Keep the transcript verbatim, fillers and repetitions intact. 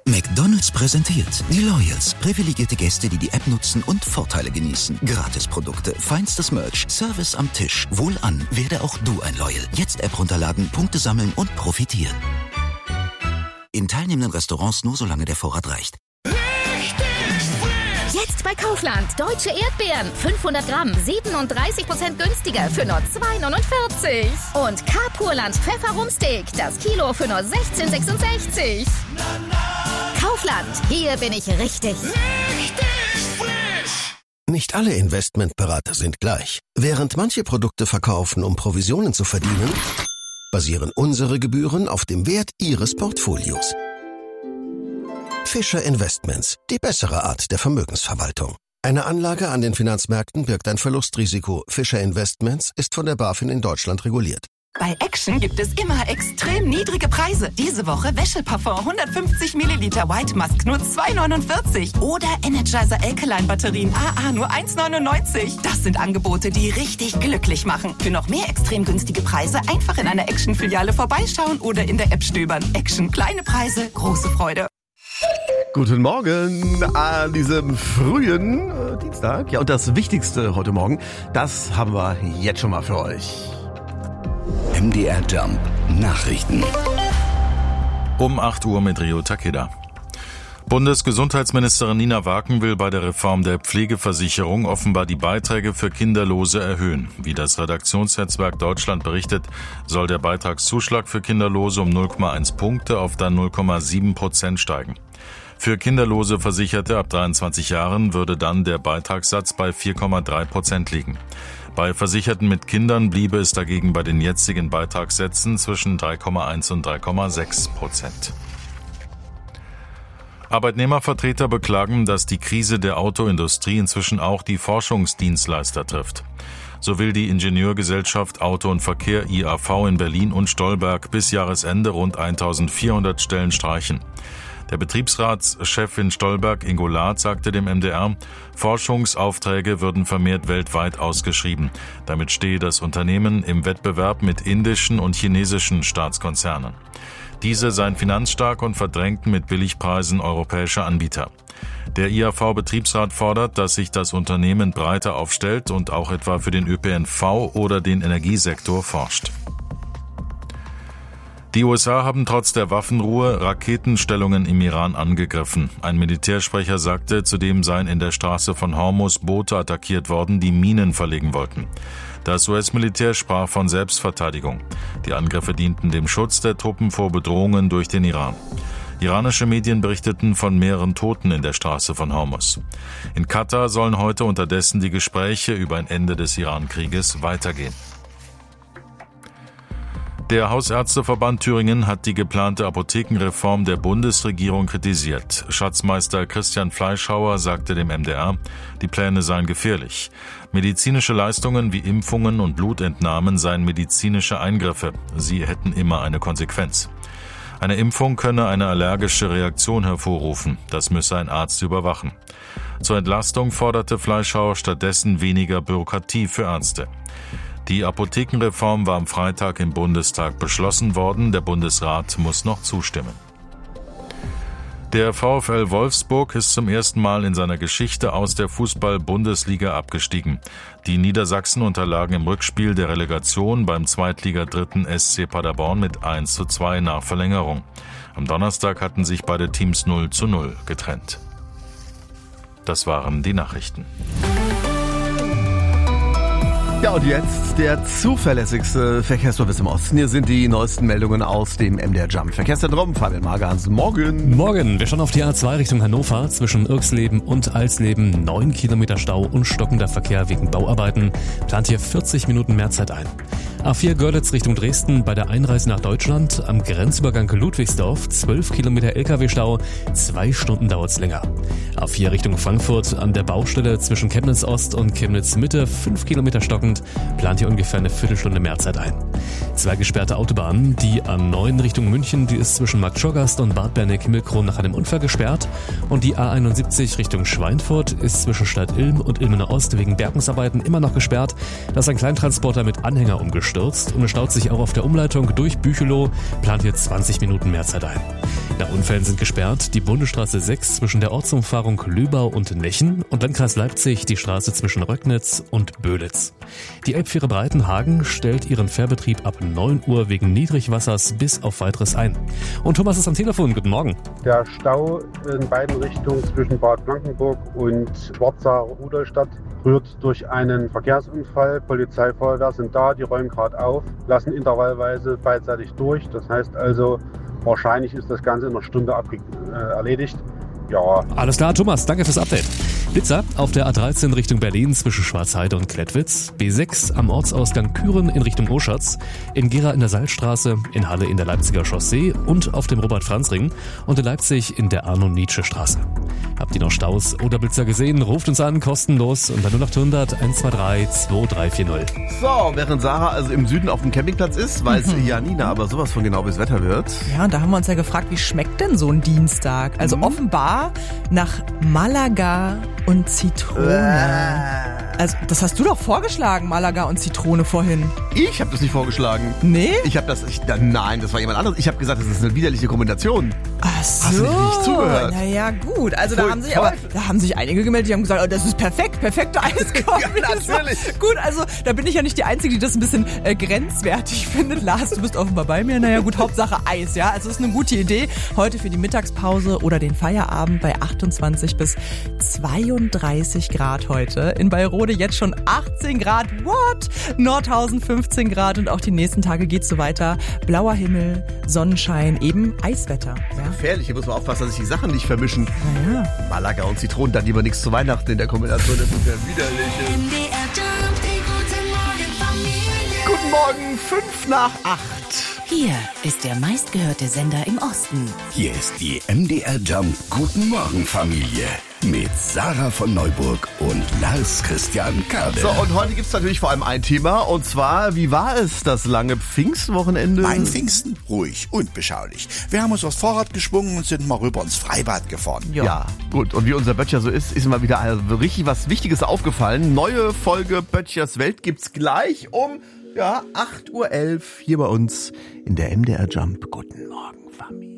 McDonald's präsentiert die Loyals. Privilegierte Gäste, die die App nutzen und Vorteile genießen. Gratisprodukte, feinstes Merch, Service am Tisch. Wohlan, werde auch du ein Loyal. Jetzt App runterladen, Punkte sammeln und profitieren. In teilnehmenden Restaurants nur solange der Vorrat reicht. Jetzt bei Kaufland. Deutsche Erdbeeren. fünfhundert Gramm. siebenunddreißig Prozent günstiger für nur zwei neunundvierzig. Und K-Purland Pfefferumsteak. Das Kilo für nur sechzehn sechsundsechzig. Kaufland. Hier bin ich richtig. Richtig frisch. Nicht alle Investmentberater sind gleich. Während manche Produkte verkaufen, um Provisionen zu verdienen, basieren unsere Gebühren auf dem Wert Ihres Portfolios. Fischer Investments, die bessere Art der Vermögensverwaltung. Eine Anlage an den Finanzmärkten birgt ein Verlustrisiko. Fischer Investments ist von der BaFin in Deutschland reguliert. Bei Action gibt es immer extrem niedrige Preise. Diese Woche Wäscheparfum hundertfünfzig Milliliter White Musk nur zwei neunundvierzig. Oder Energizer Alkaline Batterien A A nur eins neunundneunzig. Das sind Angebote, die richtig glücklich machen. Für noch mehr extrem günstige Preise einfach in einer Action-Filiale vorbeischauen oder in der App stöbern. Action, kleine Preise, große Freude. Guten Morgen an diesem frühen äh, Dienstag. Ja, und das Wichtigste heute Morgen, das haben wir jetzt schon mal für euch. M D R Jump Nachrichten. Um acht Uhr mit Rio Takeda. Bundesgesundheitsministerin Nina Waken will bei der Reform der Pflegeversicherung offenbar die Beiträge für Kinderlose erhöhen. Wie das Redaktionsnetzwerk Deutschland berichtet, soll der Beitragszuschlag für Kinderlose um null Komma eins Punkte auf dann null Komma sieben Prozent steigen. Für kinderlose Versicherte ab dreiundzwanzig Jahren würde dann der Beitragssatz bei vier Komma drei Prozent liegen. Bei Versicherten mit Kindern bliebe es dagegen bei den jetzigen Beitragssätzen zwischen drei Komma eins und drei Komma sechs Prozent. Arbeitnehmervertreter beklagen, dass die Krise der Autoindustrie inzwischen auch die Forschungsdienstleister trifft. So will die Ingenieurgesellschaft Auto und Verkehr I A V in Berlin und Stolberg bis Jahresende rund eintausendvierhundert Stellen streichen. Der Betriebsratschef in Stolberg, Ingo Lath, sagte dem M D R, Forschungsaufträge würden vermehrt weltweit ausgeschrieben. Damit stehe das Unternehmen im Wettbewerb mit indischen und chinesischen Staatskonzernen. Diese seien finanzstark und verdrängten mit Billigpreisen europäische Anbieter. Der I A V-Betriebsrat fordert, dass sich das Unternehmen breiter aufstellt und auch etwa für den Ö P N V oder den Energiesektor forscht. Die U S A haben trotz der Waffenruhe Raketenstellungen im Iran angegriffen. Ein Militärsprecher sagte, zudem seien in der Straße von Hormuz Boote attackiert worden, die Minen verlegen wollten. Das U S-Militär sprach von Selbstverteidigung. Die Angriffe dienten dem Schutz der Truppen vor Bedrohungen durch den Iran. Iranische Medien berichteten von mehreren Toten in der Straße von Hormuz. In Katar sollen heute unterdessen die Gespräche über ein Ende des Iran-Krieges weitergehen. Der Hausärzteverband Thüringen hat die geplante Apothekenreform der Bundesregierung kritisiert. Schatzmeister Christian Fleischhauer sagte dem M D R, die Pläne seien gefährlich. Medizinische Leistungen wie Impfungen und Blutentnahmen seien medizinische Eingriffe. Sie hätten immer eine Konsequenz. Eine Impfung könne eine allergische Reaktion hervorrufen. Das müsse ein Arzt überwachen. Zur Entlastung forderte Fleischhauer stattdessen weniger Bürokratie für Ärzte. Die Apothekenreform war am Freitag im Bundestag beschlossen worden. Der Bundesrat muss noch zustimmen. Der VfL Wolfsburg ist zum ersten Mal in seiner Geschichte aus der Fußball-Bundesliga abgestiegen. Die Niedersachsen unterlagen im Rückspiel der Relegation beim Zweitliga-Dritten S C Paderborn mit eins zu zwei nach Verlängerung. Am Donnerstag hatten sich beide Teams null zu null getrennt. Das waren die Nachrichten. Ja, und jetzt der zuverlässigste Verkehrsservice im Osten. Hier sind die neuesten Meldungen aus dem M D R Jump Verkehrszentrum. Fabian Magerhans, morgen. Morgen. Wir schauen auf die A zwei Richtung Hannover. Zwischen Irksleben und Alsleben neun Kilometer Stau und stockender Verkehr wegen Bauarbeiten. Plant hier vierzig Minuten mehr Zeit ein. A vier Görlitz Richtung Dresden bei der Einreise nach Deutschland. Am Grenzübergang Ludwigsdorf zwölf Kilometer L K W-Stau. Zwei Stunden dauert's länger. A vier Richtung Frankfurt an der Baustelle zwischen Chemnitz Ost und Chemnitz Mitte fünf Kilometer stockend. Plant hier ungefähr eine Viertelstunde mehr Zeit ein. Zwei gesperrte Autobahnen. Die A neun Richtung München, die ist zwischen Marktschorgast und Bad Berneck-Himmelkron nach einem Unfall gesperrt. Und die A einundsiebzig Richtung Schweinfurt ist zwischen Stadt Ilm und Ilmener Ost wegen Bergungsarbeiten immer noch gesperrt. Da ist ein Kleintransporter mit Anhänger umgestürzt und es staut sich auch auf der Umleitung durch Büchelow. Plant hier zwanzig Minuten mehr Zeit ein. Nach Unfällen sind gesperrt die Bundesstraße sechs zwischen der Ortsumfahrung Lübau und Nechen und Landkreis Leipzig die Straße zwischen Röcknitz und Böhlitz. Die Elbfähre Breitenhagen stellt ihren Fährbetrieb ab neun Uhr wegen Niedrigwassers bis auf weiteres ein. Und Thomas ist am Telefon. Guten Morgen. Der Stau in beiden Richtungen zwischen Bad Blankenburg und Schwarzach-Rudolstadt rührt durch einen Verkehrsunfall. Polizei, Feuerwehr sind da, die räumen gerade auf, lassen intervallweise beidseitig durch. Das heißt also, wahrscheinlich ist das Ganze in einer Stunde abge- äh, erledigt. Ja. Alles klar, Thomas, danke fürs Update. Blitzer auf der A dreizehn Richtung Berlin zwischen Schwarzheide und Klettwitz, B sechs am Ortsausgang Küren in Richtung Oschatz, in Gera in der Salzstraße, in Halle in der Leipziger Chaussee und auf dem Robert-Franz-Ring und in Leipzig in der Arno-Nietzsche-Straße. Habt ihr noch Staus oder Blitzer gesehen? Ruft uns an, kostenlos unter null acht hundert eins zwei drei zwei drei vier null. So, während Sarah also im Süden auf dem Campingplatz ist, weiß mhm. Janina aber sowas von genau, wie das Wetter wird. Ja, und da haben wir uns ja gefragt, wie schmeckt denn so ein Dienstag? Also mhm. offenbar nach Malaga und Zitrone. Also, das hast du doch vorgeschlagen, Malaga und Zitrone vorhin. Ich habe das nicht vorgeschlagen. Nee? Ich habe das, ich, nein, das war jemand anderes. Ich habe gesagt, das ist eine widerliche Kombination. Ach so. Hast du nicht zugehört? Naja, gut. Also da haben sich aber, da haben sich einige gemeldet, die haben gesagt, oh, das ist perfekt, perfekte Eiskombination. Ja, natürlich. Gut, also da bin ich ja nicht die Einzige, die das ein bisschen äh, grenzwertig findet. Lars, du bist offenbar bei mir. Naja, gut, Hauptsache Eis, ja. Also das ist eine gute Idee. Heute für die Mittagspause oder den Feierabend bei achtundzwanzig bis zweiunddreißig Grad heute. In Bayrode jetzt schon achtzehn Grad. What? Nordhausen fünfzehn Grad und auch die nächsten Tage geht's so weiter. Blauer Himmel, Sonnenschein, eben Eiswetter. Ja. Gefährlich, hier muss man aufpassen, dass sich die Sachen nicht vermischen. Naja. Malaga und Zitronen, dann lieber nichts zu Weihnachten in der Kombination. Das ist ja widerlich. M D R Jump, die guten Morgen Familie. Guten Morgen, fünf nach acht. Hier ist der meistgehörte Sender im Osten. Hier ist die M D R Jump Guten Morgen Familie mit Sarah von Neuburg und Lars Christian Kade. So, und heute gibt's natürlich vor allem ein Thema, und zwar, wie war es das lange Pfingstwochenende? Mein Pfingsten? Ruhig und beschaulich. Wir haben uns aufs Fahrrad geschwungen und sind mal rüber ins Freibad gefahren. Ja, ja, gut. Und wie unser Böttcher so ist, ist mal wieder also richtig was Wichtiges aufgefallen. Neue Folge Böttchers Welt gibt's gleich um ja, acht Uhr elf hier bei uns in der M D R Jump. Guten Morgen, Familie.